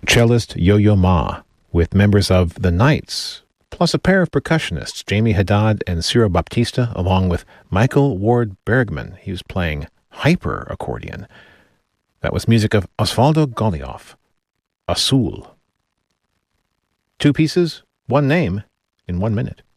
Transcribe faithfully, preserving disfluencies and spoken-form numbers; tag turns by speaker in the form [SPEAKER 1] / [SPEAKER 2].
[SPEAKER 1] cellist Yo-Yo Ma, with members of The Knights, plus a pair of percussionists, Jamie Haddad and Ciro Baptista, along with Michael Ward Bergman. He was playing hyper accordion. That was music of Osvaldo Golijov, Azul. Two pieces, one name, in one minute.